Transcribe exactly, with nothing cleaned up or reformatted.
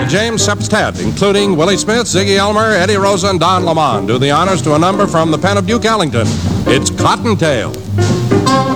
James Septet, including Willie Smith, Ziggy Elmer, Eddie Rosa, and Don Lemon, do the honors to a number from the pen of Duke Ellington. It's Cottontail.